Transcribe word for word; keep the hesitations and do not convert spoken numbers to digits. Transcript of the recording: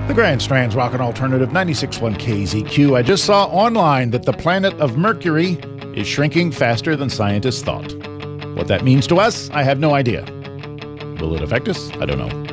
The Grand Strand's Rock and Alternative ninety-six point one K Z Q. I just saw online that the planet of Mercury is shrinking faster than scientists thought. What that means to us, I have no idea. Will it affect us? I don't know.